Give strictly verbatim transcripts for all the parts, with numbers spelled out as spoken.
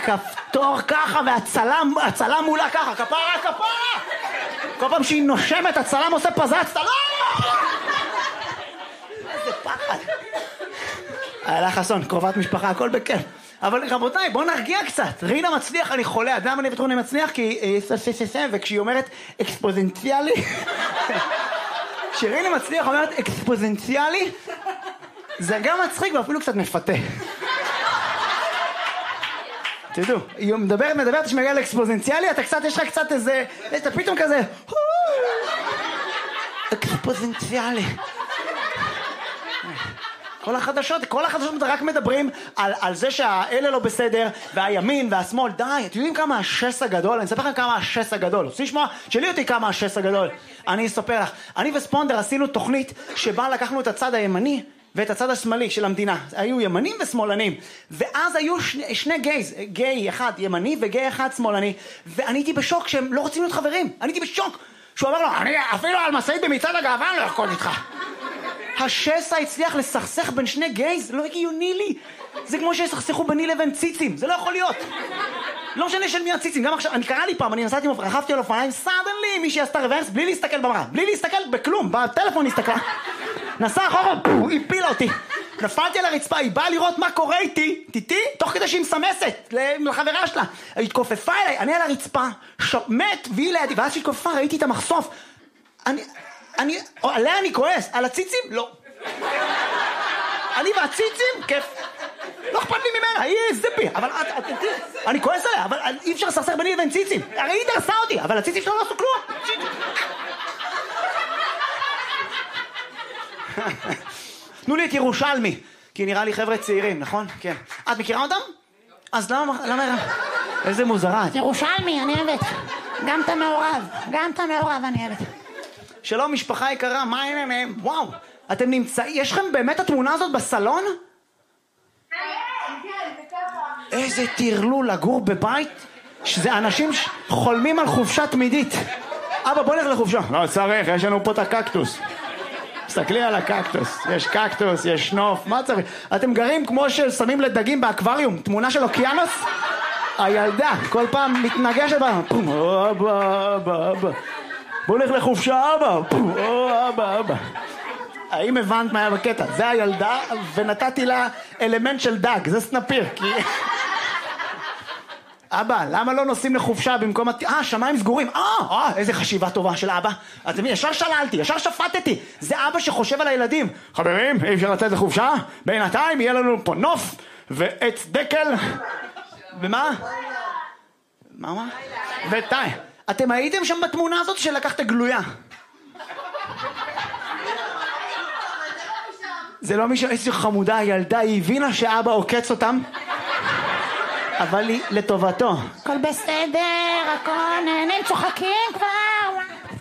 כפתור ככה, והצלם, הצלם מולה ככה, כפרה, כפרה! כל פעם שהיא נושמת, הצלם עושה פזץ, אתה לא! איזה פחד. איילה חסון, קרובת משפחה, הכל בכיף. אבל רבותיי, בואו נרגיע קצת. רינה מצליח, אני חולה. אתה יודע מה אני בטוח אני מצליח? כי... וכשהיא אומרת אקספוזנציאלי... כשרינה מצליח אומרת אקספוזנציאלי, זה גם מצחיק ואפילו קצת מפתה. תדעו, היא מדברת, מדברת, שמגיע לאקספוזנציאלי, אתה קצת, יש לך קצת איזה... אתה פתאום כזה... אקספוזנציאלי. כל החדשות, כל החדשות רק מדברים על, על זה שהאלה לא בסדר, והימין והשמאל, די, אתם יודעים כמה השס הגדול? אני אספר לכם כמה השס הגדול. רוצים לשמוע? שלי אותי כמה השס הגדול. אני אספר לך. אני וספונדר עשינו תוכנית שבה לקחנו את הצד הימני ואת הצד השמאלי של המדינה. היו ימנים ושמאלנים. ואז היו שני, שני גייז, גיי אחד ימני וגיי אחד שמאלני. ואני הייתי בשוק שהם לא רוצים להיות חברים. אני הייתי בשוק. שהוא אמר לו, אני אפילו על מסעית במצעד הגאווה אני לא יכול איתך. השסע הצליח לסכסך בין שני גייז, לא הגיוני לי. זה כמו שיסכסכו ביני לבין ציצים, זה לא יכול להיות. לא משנה של מי הציצים, גם עכשיו, אני קרא לי פעם, אני נסעתי, רכבתי על אופניים, סדנלי, מישהי עשתה רוורס, בלי להסתכל במראה, בלי להסתכל בכלום, בטלפון הסתכלה. נסע אחורה, היא הפילה אותי. נפלתי על הרצפה, היא באה לראות מה קורה איתי, איתי, תוך כדי שהיא מסמסת לחברה שלה. היא התכופפה אליי, אני על הרצפה, מת, והיא לידי, ואז שהיא התכופפה, ראיתי את המחשוף. אני... אני, עליה אני כועס, על הציצים? לא. אני והציצים? כיף. לא אכפת לי ממנה, היא זיפי, אבל אני כועס עליה, אבל אי אפשר לסכסך ביני לבין ציצים. הרי היא דרסה אותי, אבל הציצים שלו לא עשו כלום. תנו לי את ירושלמי, כי נראה לי חבר'ה צעירים, נכון? כן. את מכירה אותם? אז למה, למה... איזה מוזרה. ירושלמי, אני אוהבת. גם אתה מעורב, גם אתה מעורב, אני אוהבת. שלום משפחה יקרה, מה העניינים? וואו, אתם נמצאים, יש לכם באמת התמונה הזאת בסלון? איזה תרלול לגור בבית, שזה אנשים חולמים על חופשה תמידית. אבא בוא נלך לחופשה. לא צריך, יש לנו פה את הקקטוס. תסתכלי על הקקטוס, יש קקטוס, יש נוף, מה צריך? אתם גרים כמו ששמים לדגים באקווריום, תמונה של אוקיינוס? הילדה, כל פעם מתנגשת בה. אבא, אבא, אבא. בוא נלך לחופשה, אבא. או, אבא, אבא. האם הבנת מה היה בקטע? זה הילדה, ונתתי לה אלמנט של דג, זה סנפיר, כי... אבא, למה לא נוסעים לחופשה במקום... אה, שמיים סגורים. אה, אה, איזה חשיבה טובה של אבא. אז ישר שללתי, ישר שפטתי. זה אבא שחושב על הילדים. חברים, אי אפשר לצאת לחופשה? בינתיים יהיה לנו פה נוף, ועץ דקל. ומה? מה, מה? ותאי. אתם הייתם שם בתמונה הזאת שלקחת גלויה. זה לא מישהו, איזו חמודה הילדה, היא הבינה שאבא עוקץ אותם, אבל היא לטובתו. הכל בסדר, הכל נהנים, צוחקים כבר.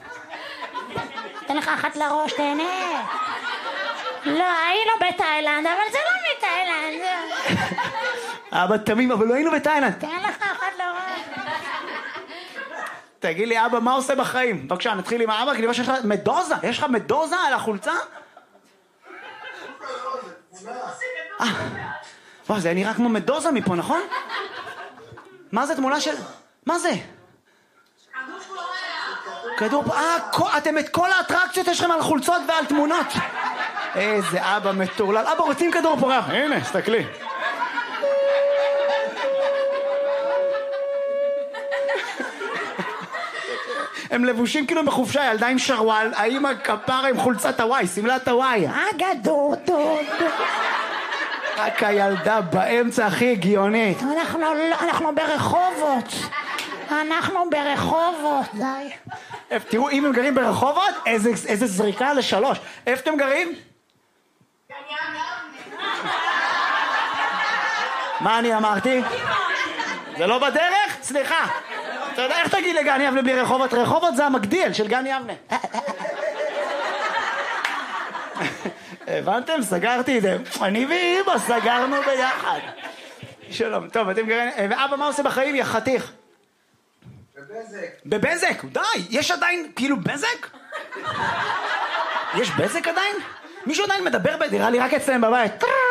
תן לך אחת לראש, תהנה. לא, היא לא בתאילנד, אבל זה לא מתאילנד. אבא תמים, אבל לא היינו בתאילנד. תן לך אחת לראש. תגיד לי, אבא, מה עושה בחיים? בבקשה, נתחיל עם האבא, כי אני חושב שיש לך מדוזה. יש לך מדוזה על החולצה? אה, וואו, זה נראה כמו מדוזה מפה, נכון? מה זה תמונה של... מה זה? כדור פורח. אה, אתם את כל האטרקציות יש לכם על חולצות ועל תמונות. איזה אבא מטורלל. אבא, רוצים כדור פורח? הנה, תסתכלי. הם לבושים כאילו בחופשה, ילדה עם שרוואל, האמא כפרה עם חולצת הוואי, סמלת הוואי. אגדו, דו, דו. רק הילדה באמצע הכי הגיונית. אנחנו, אנחנו ברחובות. אנחנו ברחובות, די. תראו, אם הם גרים ברחובות, איזה, איזה זריקה לשלוש. איפה אתם גרים? מה אני אמרתי? זה לא בדרך? סליחה. אתה יודע, איך תגיד לגן יבנה בלי רחובות? רחובות זה המקדיל של גן יבנה. הבנתם? סגרתי את זה. אני ואמא סגרנו ביחד. שלום, טוב, אתם גרים... ואבא, מה עושה בחיים? יא חתיך. בבזק. בבזק? די, יש עדיין, כאילו, בזק? יש בזק עדיין? מישהו עדיין מדבר בדירה לי רק אצלם בבית.